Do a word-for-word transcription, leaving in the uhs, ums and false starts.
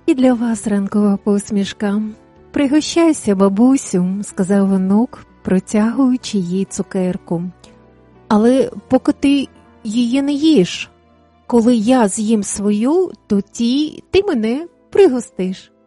І для вас ранкова посмішка. Пригощайся, бабусю, сказав онук, протягуючи їй цукерку. Але поки ти її не їш, коли я з'їм свою, то ті ти мене пригостиш.